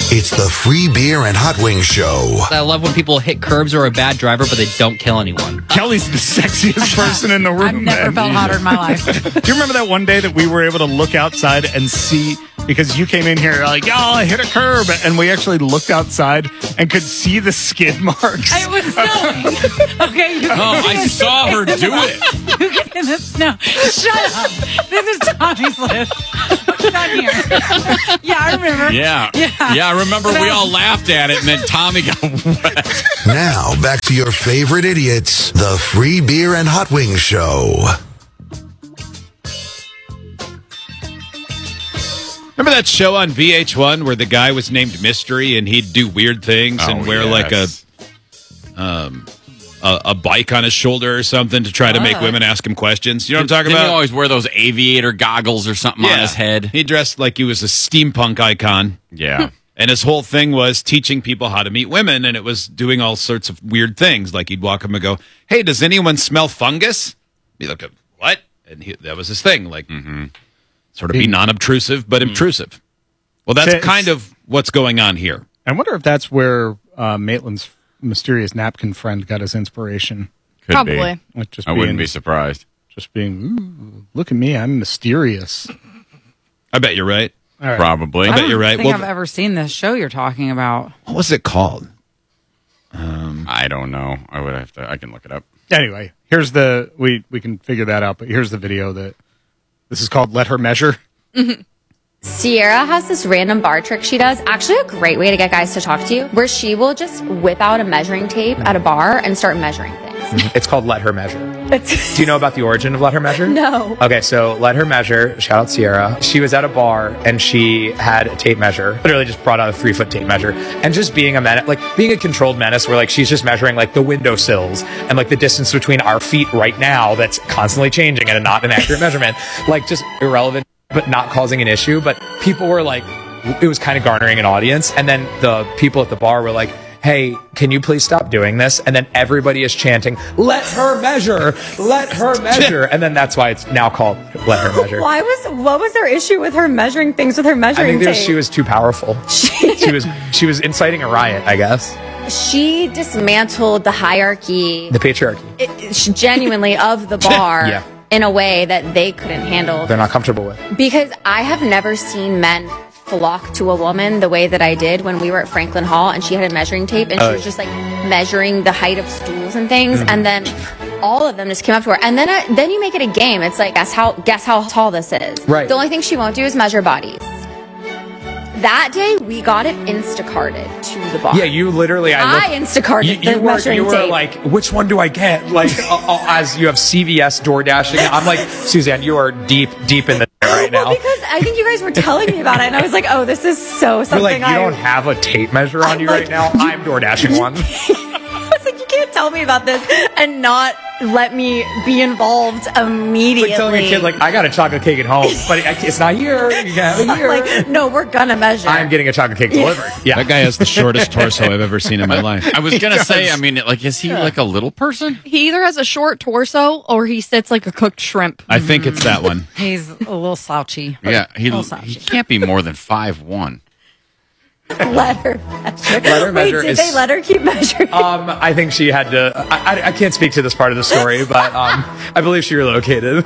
It's the Free Beer and Hot Wings Show. I love when people hit curbs or are a bad driver, but they don't kill anyone. Kelly's the sexiest person in the room. I've never felt hotter in my life. Do you remember that one day that we were able to look outside and see, because you came in here like, oh, I hit a curb, and we actually looked outside and could see the skid marks. It was snowing. Okay. I saw her do it. You get in the snow. Shut up. This is Tommy's list. What's on here? Yeah, I remember. Yeah. I remember we all laughed at it, and then Tommy got wet. Now, back to your favorite idiots, the Free Beer and Hot Wings Show. Remember that show on VH1 where the guy was named Mystery and he'd do weird things and wear like a bike on his shoulder or something to try to make women ask him questions? You know what I'm talking about? He always wear those aviator goggles or something on his head. He dressed like he was a steampunk icon. Yeah. And his whole thing was teaching people how to meet women, and it was doing all sorts of weird things. Like he'd walk up and go, "Hey, does anyone smell fungus?" He'd look at, "What?" And that was his thing. Like, sort of be non-obtrusive, but intrusive. Well, that's kind of what's going on here. I wonder if that's where Maitland's mysterious napkin friend got his inspiration. Could Probably. be. Like just I wouldn't be surprised. Just being, ooh, look at me, I'm mysterious. I bet you're right. All right. Probably. I bet you're right. I don't think I've ever seen this show you're talking about. What was it called? I don't know. I can look it up. Anyway, here's we can figure that out, but here's the video this is called Let Her Measure. Sierra has this random bar trick she does. Actually, a great way to get guys to talk to you, where she will just whip out a measuring tape at a bar and start measuring things. It's called Let Her Measure. Do you know about the origin of Let Her Measure? No. Okay, so Let Her Measure, shout out Sierra. She was at a bar and she had a tape measure, literally just brought out a 3-foot tape measure, and just being a menace, like being a controlled menace where like she's just measuring like the windowsills and like the distance between our feet right now that's constantly changing and not an accurate measurement, like just irrelevant but not causing an issue. But people were like, it was kind of garnering an audience, and then the people at the bar were like, hey, can you please stop doing this? And then everybody is chanting, let her measure, let her measure. And then that's why it's now called Let Her Measure. What was their issue with her measuring things with her measuring tape? She was too powerful. she was inciting a riot, I guess. She dismantled the hierarchy, The patriarchy. genuinely, of the bar. Yeah. In a way that they couldn't handle. They're not comfortable with. Because I have never seen men flock to a woman the way that I did when we were at Franklin Hall and she had a measuring tape and she was just like measuring the height of stools and things, and then all of them just came up to her, and then you make it a game. It's like, guess how tall this is. Right. The only thing she won't do is measure bodies. That day, we got it Instacarted to the bar. Yeah, you literally. I Instacarted the measuring You were tape. like, which one do I get? Like, as you have CVS door dashing. I'm like, Suzanne, you are deep in the right now. Well, because I think you guys were telling me about it, and I was like, oh, this is so something. You're like, you don't have a tape measure on you right now? I'm door dashing one. I was like, you can't tell me about this and not let me be involved immediately. Like telling a kid, like, I got a chocolate cake at home, but it's not here. You can have it here. Like, no, we're gonna measure. I'm getting a chocolate cake delivered. Yeah. That guy has the shortest torso I've ever seen in my life. I was going to say, I mean, like, is he like a little person? He either has a short torso or he sits like a cooked shrimp. I think it's that one. He's a little slouchy. Yeah, he can't be more than 5'1". Let her measure. Let her measure. Wait, did they let her keep measuring? I think she had to. I can't speak to this part of the story, but I believe she relocated.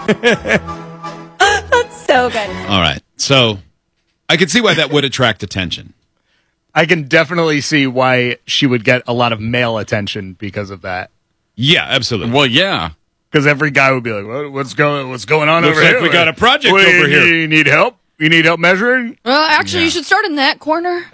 That's so good. All right. So I can see why that would attract attention. I can definitely see why she would get a lot of male attention because of that. Yeah, absolutely. Well, yeah. Because every guy would be like, what's going on Looks over like here? we got a project over here. You need help? You need help measuring? Well, actually, you should start in that corner.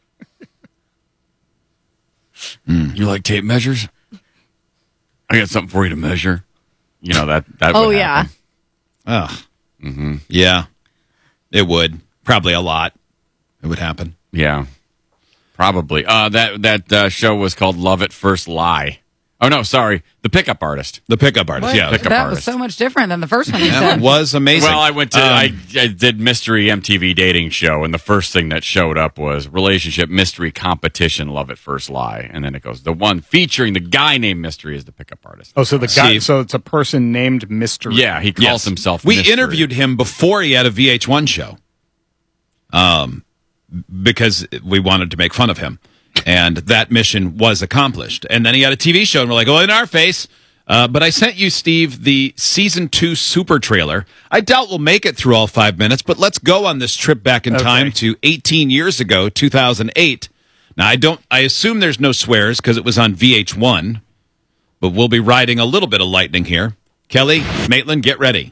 You like tape measures? I got something for you to measure. You know, that Oh, would yeah. happen. Ugh. Yeah. It would. Probably a lot. It would happen. Yeah. Probably. That show was called Love at First Lie. Oh, no, sorry. The Pickup Artist. The Pickup Artist, yeah. Pickup That Artist. was so much different than the first one you That said. was amazing. Well, I went to I did Mystery MTV dating show, and the first thing that showed up was relationship mystery competition, Love at First Lie, and then it goes the one featuring the guy named Mystery is the Pickup Artist. Oh, so the guy. See. So it's a person named Mystery. Yeah, he calls himself. We Mystery. interviewed him before he had a VH1 show. because we wanted to make fun of him. And that mission was accomplished. And then he had a TV show, and we're like, oh, in our face. But I sent you, Steve, the season 2 super trailer. I doubt we'll make it through all 5 minutes, but let's go on this trip back in time to 18 years ago, 2008. Now, I assume there's no swears because it was on VH1, but we'll be riding a little bit of lightning here. Kelly, Maitland, get ready.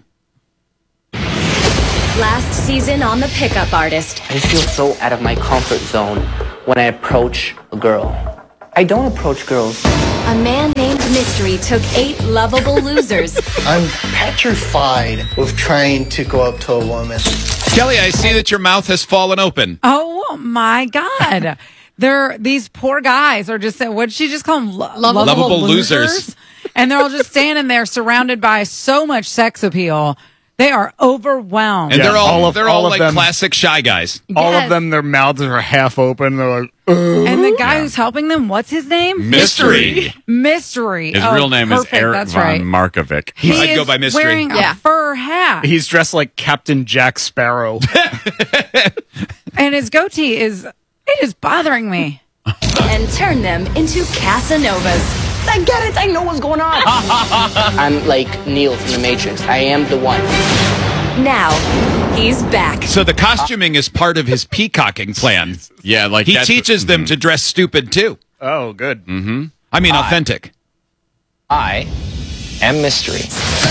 Last season on The Pickup Artist. I feel so out of my comfort zone when I approach a girl. I don't approach girls. A man named Mystery took 8 lovable losers. I'm petrified of trying to go up to a woman. Kelly, I see that your mouth has fallen open. Oh my God. These poor guys are just, what did she just call them? Lovable losers. And they're all just standing there surrounded by so much sex appeal. They are overwhelmed. And they're all like them, classic shy guys. All of them, their mouths are half open. They're like, and the guy who's helping them, what's his name? Mystery. Mystery. His real name is Eric von Markovic. I'd go by Mystery. Wearing a fur hat. He's dressed like Captain Jack Sparrow. And his goatee is bothering me. And turn them into Casanovas. I get it. I know what's going on. I'm like Neo from The Matrix. I am the one. Now, he's back. So the costuming is part of his peacocking plan. Yeah, like he teaches them to dress stupid too. Oh, good. Mm-hmm. I mean, authentic. I am Mystery.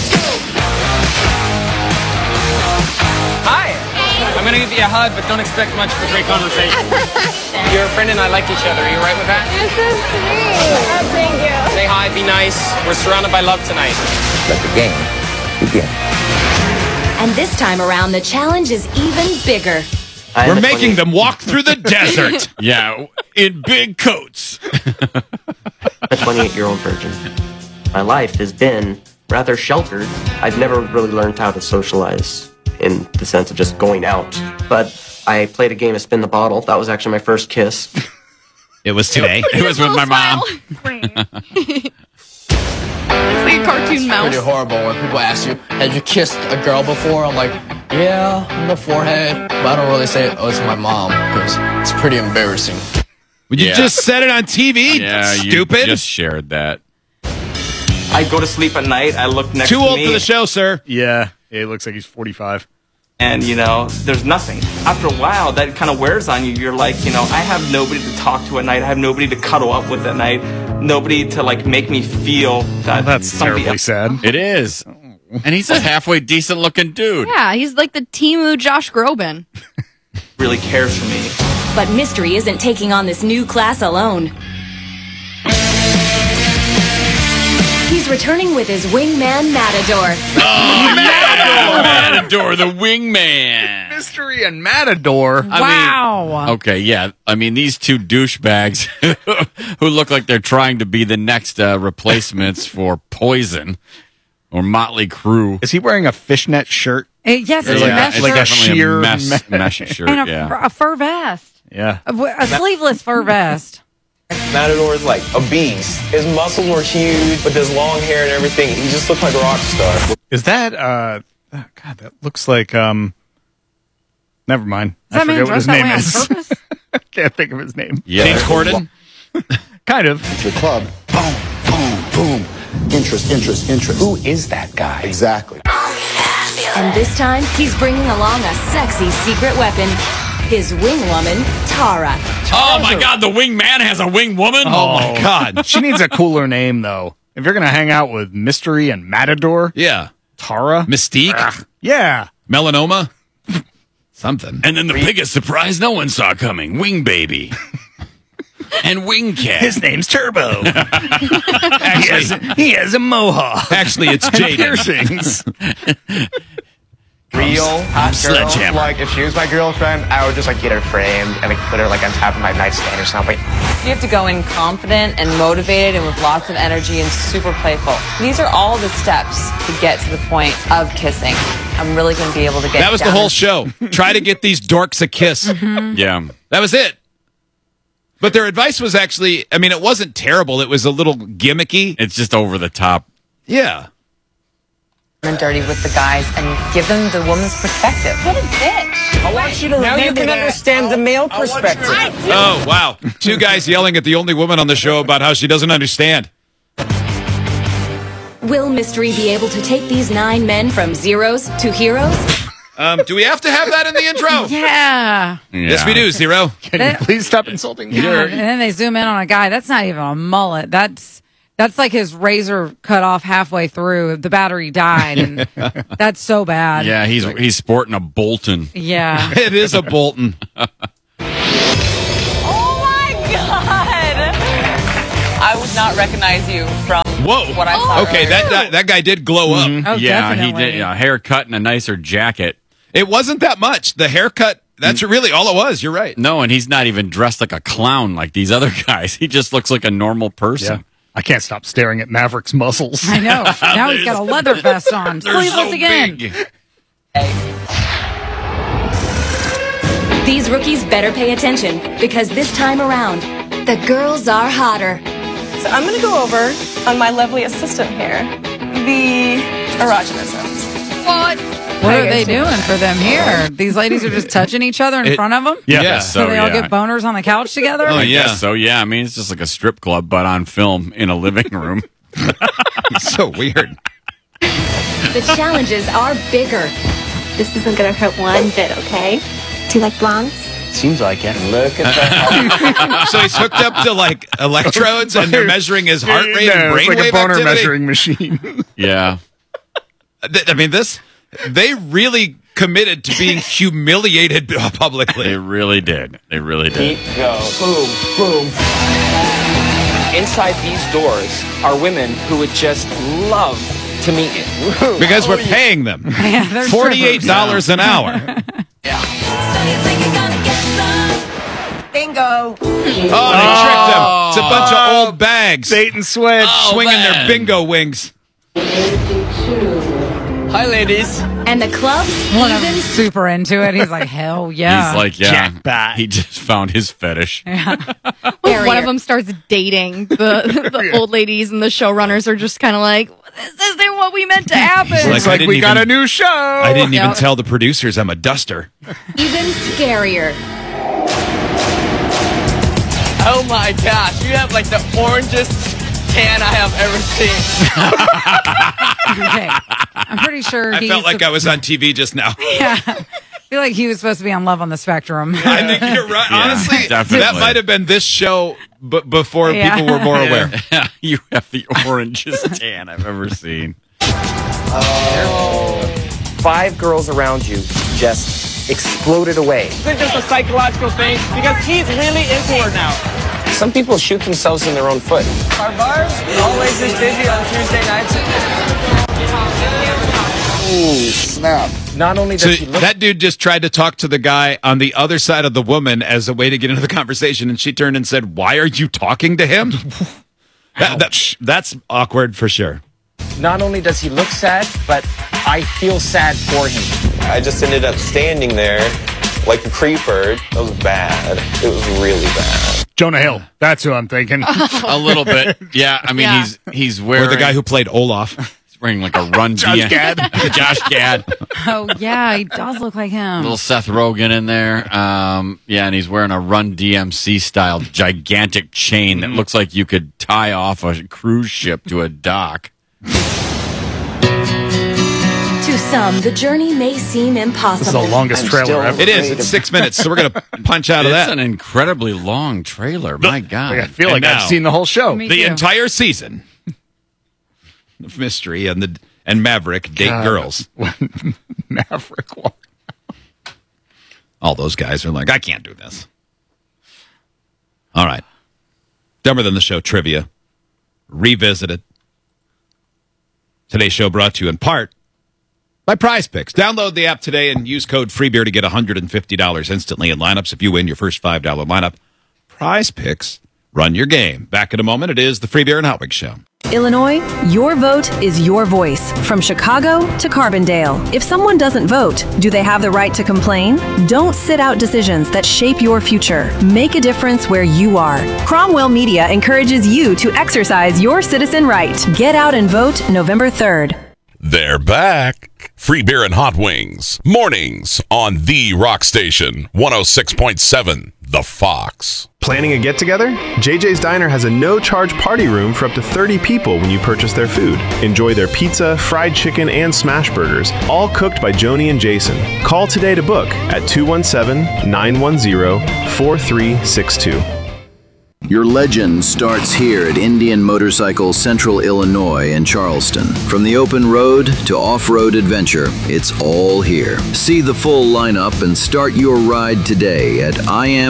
Hi. I'm going to give you a hug, but don't expect much of a great conversation. You're a friend and I like each other. Are you right with that? You're so sweet. Oh, thank you. Say hi, be nice. We're surrounded by love tonight. Let the game begin. And this time around, the challenge is even bigger. We're making them walk through the desert. Yeah, in big coats. A 28-year-old virgin. My life has been rather sheltered. I've never really learned how to socialize in the sense of just going out. But I played a game of Spin the Bottle. That was actually my first kiss. It was today. It was with my mom. It's like a cartoon mouse. It's pretty horrible when people ask you, have you kissed a girl before? I'm like, yeah, on the forehead. But I don't really say, oh, it's my mom, because it's pretty embarrassing. You just said it on TV, stupid. You just shared that. I go to sleep at night. I look next to me. Too old for the show, sir. Yeah, it looks like he's 45. And, there's nothing. After a while, that kind of wears on you. You're like, I have nobody to talk to at night. I have nobody to cuddle up with at night. Nobody to, make me feel that that's terribly sad. It is. And he's a halfway decent-looking dude. Yeah, he's like the Temu Josh Groban. Really cares for me. But Mystery isn't taking on this new class alone. He's returning with his wingman, Matador. Oh, Matador, the wingman. Mystery and Matador. Okay, yeah. I mean, these two douchebags who look like they're trying to be the next replacements for Poison or Motley Crue. Is he wearing a fishnet shirt? Yes, it's a mesh shirt. Like a sheer mesh shirt, and a fur vest. Yeah. A sleeveless fur vest. Matador is like a beast. His muscles were huge, with his long hair and everything. He just looked like a rock star. Is that, God, that looks like, never mind. I forget what his name is. I can't think of his name. Yeah. James Corden? Kind of. It's your club. Boom, boom, boom. Interest. Who is that guy? Exactly. And this time, he's bringing along a sexy secret weapon. His wing woman, Tara. Oh my God, the wingman has a wing woman? Oh my God. She needs a cooler name, though. If you're going to hang out with Mystery and Matador. Yeah. Tara. Mystique. Yeah. Melanoma. Something. And then the biggest surprise no one saw coming, Wing Baby. And Wing Cat. His name's Turbo. he has a mohawk. Actually, it's Jaden. Piercings. Real hot girl. Sledgehammer. Like, if she was my girlfriend, I would just get her framed and put her on top of my nightstand or something. You have to go in confident and motivated and with lots of energy and super playful. These are all the steps to get to the point of kissing. I'm really going to be able to get That was the whole show. Try to get these dorks a kiss. Mm-hmm. Yeah. That was it. But their advice was actually, it wasn't terrible. It was a little gimmicky. It's just over the top. Yeah. and dirty with the guys and give them the woman's perspective. What a bitch. I want you to now you can understand the male perspective. Oh, wow. Two guys yelling at the only woman on the show about how she doesn't understand. Will Mystery be able to take these 9 men from zeros to heroes? Do we have to have that in the intro? Yeah. Yes, we do, Zero. Can you please stop insulting me? God, and then they zoom in on a guy. That's not even a mullet. That's like his razor cut off halfway through. The battery died, and that's so bad. Yeah, he's sporting a Bolton. Yeah. It is a Bolton. Oh my God. I would not recognize you from what I saw. Okay, that guy did glow up. Oh, Yeah, definitely. he did. A haircut and a nicer jacket. It wasn't that much. The haircut, that's really all it was. You're right. No, and he's not even dressed like a clown like these other guys. He just looks like a normal person. Yeah. I can't stop staring at Maverick's muscles. I know. Now he's got a leather vest on. They're Sleeveless so again. big. These rookies better pay attention because this time around, the girls are hotter. So I'm going to go over on my lovely assistant here, the erogenisms. What are they doing for them here? These ladies are just touching each other in front of them? Yeah. So they all get boners on the couch together? I guess so, yeah. I mean, it's just like a strip club, but on film in a living room. So weird. The challenges are bigger. This isn't going to hurt one bit, okay? Do you like blondes? Seems like it. Look at that. So he's hooked up to like electrodes and they're measuring his heart rate and it's like brainwave a boner activity. measuring machine. Yeah. I mean, they really committed to being humiliated publicly. They really did. They really did. Keep go. Boom, boom. Inside these doors are women who would just love to meet you. Because we're paying them Yeah, they're $48 an hour. Bingo. Oh, they tricked them. It's a bunch of old bags. Bait and switch. Swinging their bingo wings. Hi, ladies. And the clubs One of them's super into it. He's like, hell yeah. He's like, yeah. Jackpot. He just found his fetish. One of them starts dating the old ladies, and the showrunners are just kind of like, this isn't what we meant to happen. It's like we got a new show. I didn't even tell the producers I'm a duster. even scarier. Oh my gosh, you have like the orangest tan I have ever seen. Okay. I'm pretty sure I felt like I was on TV just now. Yeah. I feel like he was supposed to be on Love on the Spectrum. I think you're right. Yeah, Honestly, definitely. that might have been this show before Yeah. people were more aware. Yeah, you have the orangest tan I've ever seen. 5 girls around you just exploded away. Is it just a psychological thing? Because he's really into her now. Some people shoot themselves in their own foot. Our bars always this busy on Tuesday nights. Ooh, snap. Not only So does he look that dude just tried to talk to the guy on the other side of the woman as a way to get into the conversation, and she turned and said, "Why are you talking to him?" That's awkward for sure. not only does he look sad, but I feel sad for him. I just ended up standing there like a creeper. That was bad. It was really bad. Jonah Hill. That's who I'm thinking. A little bit. Yeah. I mean, Yeah. he's wearing. Or the guy who played Olaf. He's wearing like a Run Josh Gad. Josh Gad. Oh, yeah, he does look like him. Little Seth Rogen in there. Yeah, and he's wearing a Run DMC style gigantic chain that looks like you could tie off a cruise ship to a dock. To some, the journey may seem impossible. This is the longest trailer ever. It is. It's 6 minutes, so we're going to punch out of It's that. an incredibly long trailer. My God. I feel And like I've now, seen the whole show. Me The too. entire season of Mystery and Maverick date God. girls. Maverick. All those guys are like, I can't do this. All right. Dumber Than the Show trivia. Revisited. Today's show brought to you in part by Prize Picks. Download the app today and use code FREEBEER to get $150 instantly in lineups if you win your first $5 lineup. Prize Picks. Run your game. Back in a moment. It is the Free Beer and Hotwig Show. Illinois, your vote is your voice. From Chicago to Carbondale. If someone doesn't vote, do they have the right to complain? Don't sit out decisions that shape your future. Make a difference where you are. Cromwell Media encourages you to exercise your citizen right. Get out and vote November 3rd. They're back. Free beer and hot wings. Mornings on the Rock Station, 106.7, The Fox. Planning a get-together? JJ's Diner has a no-charge party room for up to 30 people when you purchase their food. Enjoy their pizza, fried chicken, and smash burgers, all cooked by Joni and Jason. Call today to book at 217-910-4362. Your legend starts here at Indian Motorcycle Central Illinois in Charleston. From the open road to off-road adventure, it's all here. See the full lineup and start your ride today at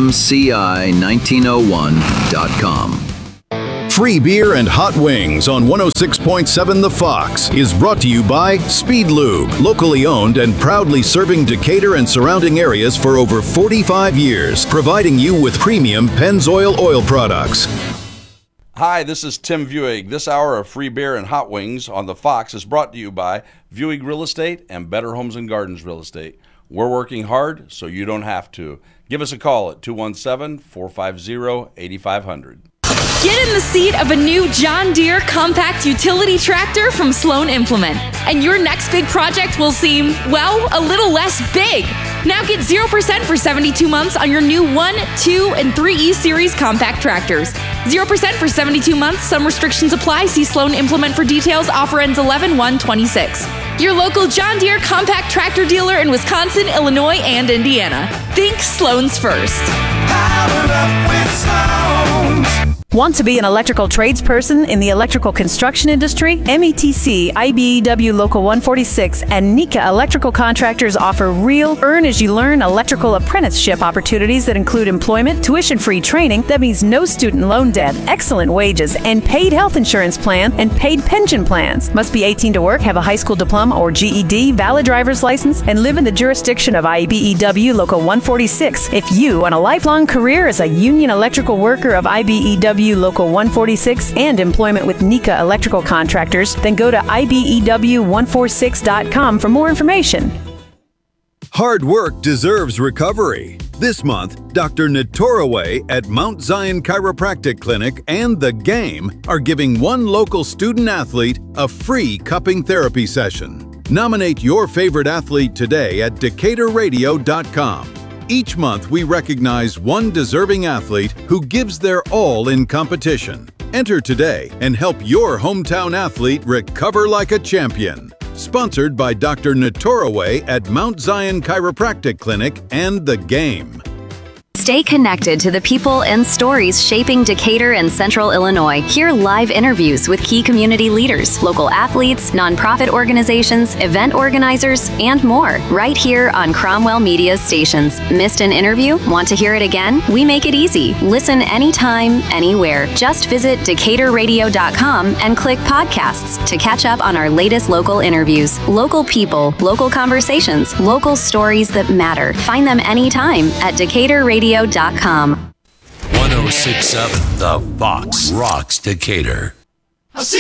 imci1901.com. Free beer and hot wings on 106.7 The Fox is brought to you by Speed Lube, locally owned and proudly serving Decatur and surrounding areas for over 45 years, providing you with premium Pennzoil oil products. Hi, this is Tim Vuig. This hour of free beer and hot wings on The Fox is brought to you by Vuig Real Estate and Better Homes and Gardens Real Estate. We're working hard so you don't have to. Give us a call at 217-450-8500. Get in the seat of a new John Deere compact utility tractor from Sloan Implement, and your next big project will seem, well, a little less big. Now get 0% for 72 months on your new 1, 2, and 3E Series compact tractors. 0% for 72 months. Some restrictions apply. See Sloan Implement for details. Offer ends 11/1/26. Your local John Deere compact tractor dealer in Wisconsin, Illinois, and Indiana. Think Sloan's first. Powered up with Sloan's. Want to be an electrical tradesperson in the electrical construction industry? METC, IBEW Local 146, and NECA Electrical Contractors offer real earn-as-you-learn electrical apprenticeship opportunities that include employment, tuition-free training, that means no student loan debt, excellent wages, and paid health insurance plan and paid pension plans. Must be 18 to work, have a high school diploma or GED, valid driver's license, and live in the jurisdiction of IBEW Local 146. If you want a lifelong career as a union electrical worker of IBEW Local 146 and employment with NECA Electrical Contractors, then go to IBEW146.com for more information. Hard work deserves recovery. This month, Dr. Natoraway at Mount Zion Chiropractic Clinic and The Game are giving one local student athlete a free cupping therapy session. Nominate your favorite athlete today at DecaturRadio.com. Each month, we recognize one deserving athlete who gives their all in competition. Enter today and help your hometown athlete recover like a champion. Sponsored by Dr. Natoraway at Mount Zion Chiropractic Clinic and The Game. Stay connected to the people and stories shaping Decatur and Central Illinois. Hear live interviews with key community leaders, local athletes, nonprofit organizations, event organizers, and more, right here on Cromwell Media stations. Missed an interview? Want to hear it again? We make it easy. Listen anytime, anywhere. Just visit DecaturRadio.com and click podcasts to catch up on our latest local interviews. Local people, local conversations, local stories that matter. Find them anytime at DecaturRadio.com. 106.7 The Fox rocks Decatur.